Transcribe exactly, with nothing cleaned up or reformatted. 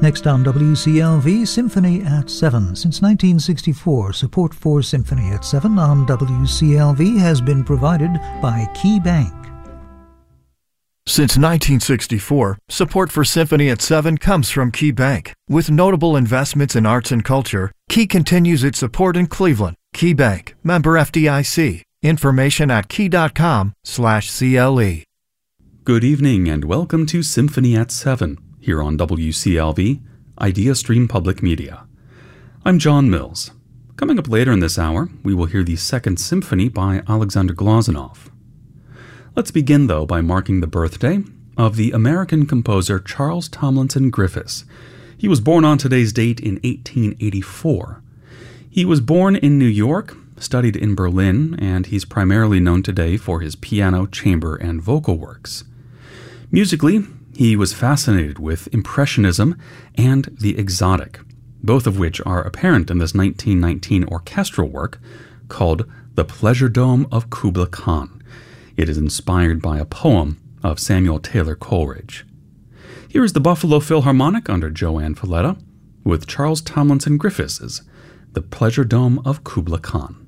Next on W C L V, Symphony at seven. Since nineteen sixty-four, support for Symphony at seven on W C L V has been provided by Key Bank. Since nineteen sixty-four, support for Symphony at seven comes from Key Bank. With notable investments in arts and culture, Key continues its support in Cleveland. Key Bank, member F D I C. Information at key.com slash CLE. Good evening and welcome to Symphony at seven, here on W C L V, IdeaStream Public Media. I'm John Mills. Coming up later in this hour, we will hear the Second Symphony by Alexander Glazunov. Let's begin, though, by marking the birthday of the American composer Charles Tomlinson Griffiths. He was born on today's date in eighteen eighty-four. He was born in New York, studied in Berlin, and he's primarily known today for his piano, chamber, and vocal works. Musically, he was fascinated with Impressionism and the exotic, both of which are apparent in this nineteen nineteen orchestral work called The Pleasure Dome of Kubla Khan. It is inspired by a poem of Samuel Taylor Coleridge. Here is the Buffalo Philharmonic under Joanne Falletta with Charles Tomlinson Griffiths' The Pleasure Dome of Kubla Khan.